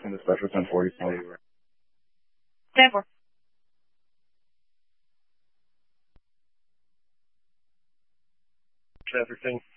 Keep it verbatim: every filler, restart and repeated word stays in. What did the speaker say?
from the special ten forty. ten four. Traffic thing.